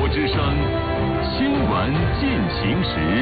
国之声新闻进行时。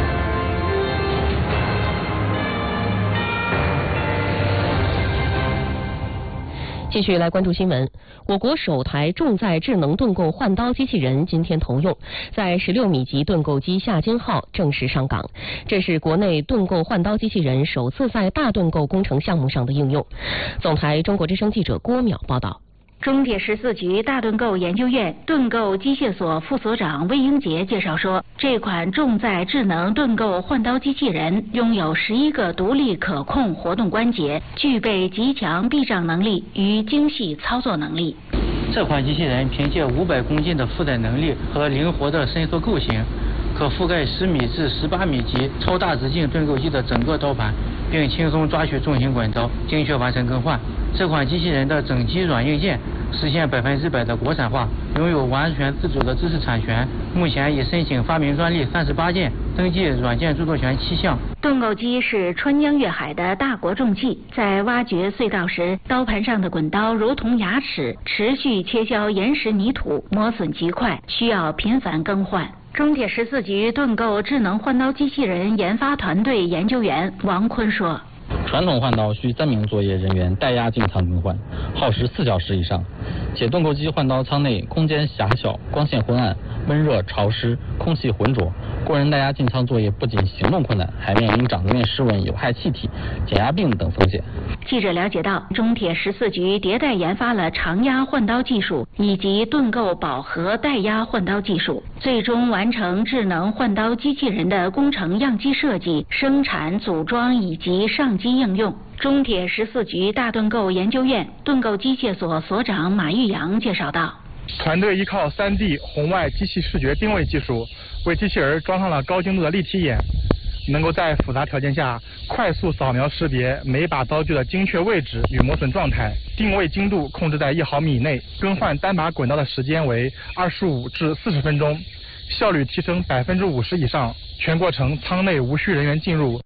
继续来关注新闻。我国首台重载智能盾构换刀机器人今天投用，在16米级盾构机夏金号正式上岗。这是国内盾构换刀机器人首次在大盾构工程项目上的应用。总台中国之声记者郭淼报道。 中铁14局大盾构研究院盾构机械所副所长魏英杰介绍说，这款重载智能盾构换刀机器人拥有11个独立可控活动关节，具备极强避障能力与精细操作能力。 这款机器人凭借500公斤的负载能力和灵活的伸缩构型，可覆盖10米至18米级超大直径盾构机的整个刀盘，并轻松抓取重型管刀，精确完成更换。这款机器人的整机软硬件实现100%的国产化，拥有完全自主的知识产权。目前已申请发明专利38件，登记软件著作权7项。 盾构机是穿江越海的大国重器，在挖掘隧道时，刀盘上的滚刀如同牙齿，持续切削岩石泥土，磨损极快，需要频繁更换。中铁14局盾构智能换刀机器人研发团队研究员王坤说， 传统换刀需3名作业人员带压进仓更换，耗时4小时以上。且盾构机换刀舱内空间狭小，光线昏暗，温热潮湿，空气浑浊，工人带压进仓作业不仅行动困难，还面临掌子面失稳、有害气体、减压病等风险。 记者了解到，中铁14局迭代研发了长压换刀技术以及盾构饱和带压换刀技术，最终完成智能换刀机器人的工程样机设计、生产、组装以及上机应用。中铁14局大盾构研究院盾构机械所所长马玉阳介绍道， 团队依靠3D 红外机器视觉定位技术，为机器人装上了高精度的立体眼，能够在复杂条件下快速扫描识别每把刀具的精确位置与磨损状态，定位精度控制在1毫米以内，更换单把滚刀的时间为25至40分钟，效率提升50%以上，全过程舱内无需人员进入。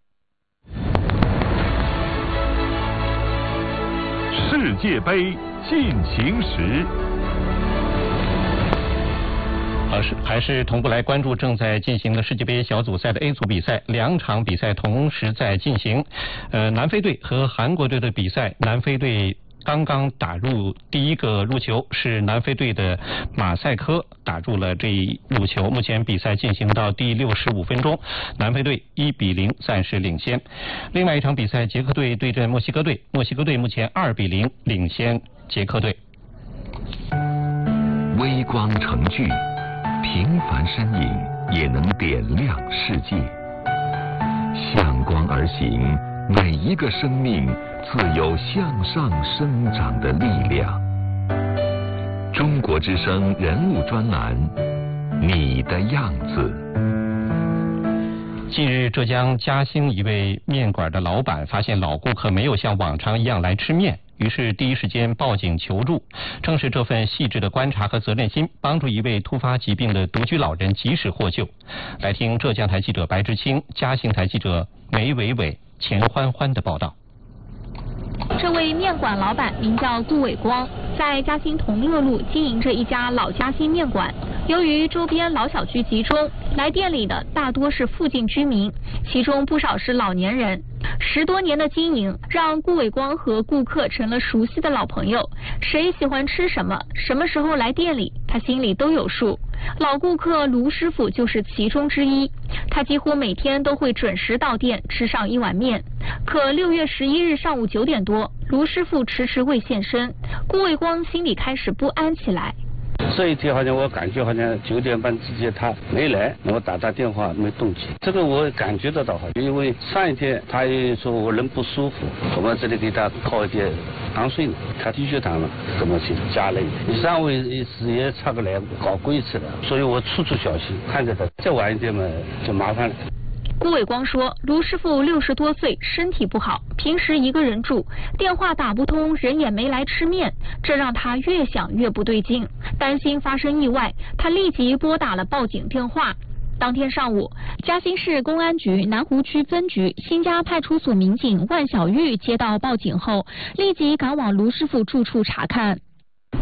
世界杯进行时。 还是同步来关注正在进行的世界杯小组赛的 A 组比赛，2场比赛同时在进行。南非队和韩国队的比赛，南非队刚刚打入第一个入球，是南非队的马赛科打入了这一入球。目前比赛进行到第65分钟，南非队1比0暂时领先。另外一场比赛，捷克队对阵墨西哥队，墨西哥队目前2比0领先捷克队。 微光成炬，平凡身影也能点亮世界。向光而行，每一个生命自有向上生长的力量。中国之声人物专栏，你的样子。 近日，浙江嘉兴一位面馆的老板发现老顾客没有像往常一样来吃面，于是第一时间报警求助。正是这份细致的观察和责任心，帮助一位突发疾病的独居老人及时获救。来听浙江台记者白志清、嘉兴台记者梅伟伟、钱欢欢的报道。 这位面馆老板名叫顾伟光，在嘉兴同乐路经营着一家老嘉兴面馆。由于周边老小区集中，来店里的大多是附近居民，其中不少是老年人。10多年的经营，让顾伟光和顾客成了熟悉的老朋友。谁喜欢吃什么，什么时候来店里，他心里都有数。老顾客卢师傅就是其中之一，他几乎每天都会准时到店吃上一碗面。可6月11日上午9点多，卢师傅迟迟未现身，顾伟光心里开始不安起来。 这一天好像我感觉好像9点半之前他没来，我打电话没动静，这个我感觉得到，因为上一天他也说我人不舒服，我们这里给他靠一点糖水呢，他低血糖了，怎么去加了一点，3位也差不来搞过一次了，所以我处处小心，看着他，再晚一点嘛就麻烦了。 顾伟光说，卢师傅60多岁，身体不好，平时一个人住，电话打不通，人也没来吃面，这让他越想越不对劲，担心发生意外，他立即拨打了报警电话。当天上午，嘉兴市公安局南湖区分局新家派出所民警万小玉接到报警后，立即赶往卢师傅住处查看。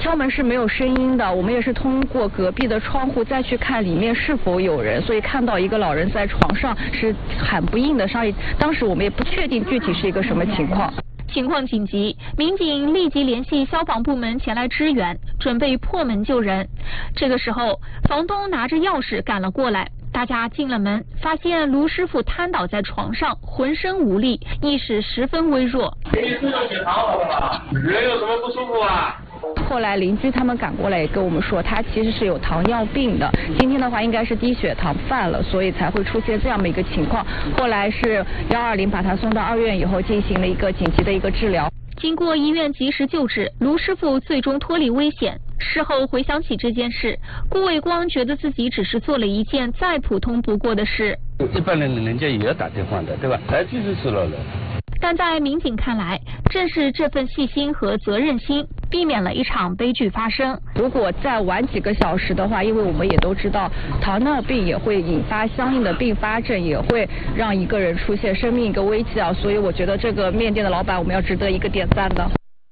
敲门是没有声音的，我们也是通过隔壁的窗户再去看里面是否有人，所以看到一个老人在床上是喊不应的，当时我们也不确定具体是一个什么情况。 情况紧急，民警立即联系消防部门前来支援，准备破门救人。这个时候，房东拿着钥匙赶了过来，大家进了门，发现卢师傅瘫倒在床上，浑身无力，意识十分微弱。 你是要血糖好了，人有什么不舒服啊？ 后来邻居他们赶过来也跟我们说，他其实是有糖尿病的，今天的话应该是低血糖犯了，所以才会出现这样的一个情况。后来是120把他送到2院以后进行了一个紧急的一个治疗。 经过医院及时救治，卢师傅最终脱离危险。事后回想起这件事，顾伟光觉得自己只是做了一件再普通不过的事。 一般人家也要打电话的，对吧？来就是死了人。 但在民警看来，正是这份细心和责任心，避免了一场悲剧发生。 如果再晚几个小时的话，因为我们也都知道，糖尿病也会引发相应的并发症，也会让一个人出现生命一个危机啊。所以我觉得这个面店的老板，我们要值得一个点赞的。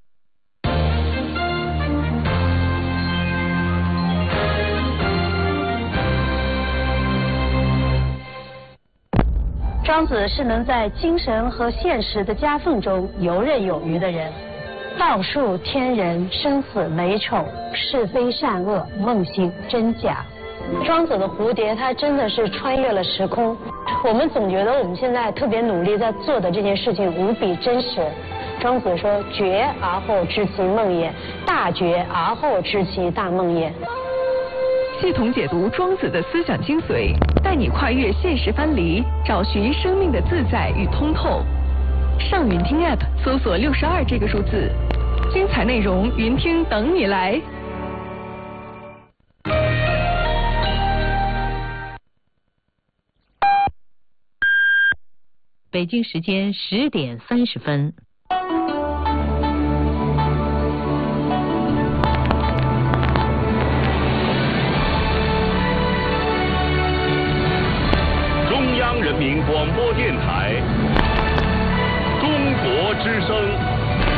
庄子是能在精神和现实的夹缝中游刃有余的人，道术天人，生死美丑，是非善恶，梦醒真假。庄子的蝴蝶，它真的是穿越了时空。我们总觉得我们现在特别努力在做的这件事情无比真实。庄子说：“觉而后知其梦也，大觉而后知其大梦也。” 系统解读庄子的思想精髓，带你跨越现实藩篱，找寻生命的自在与通透。上云听 App 搜索62这个数字，精彩内容云听等你来。 北京时间10点30分。 中央人民广播电台，中国之声。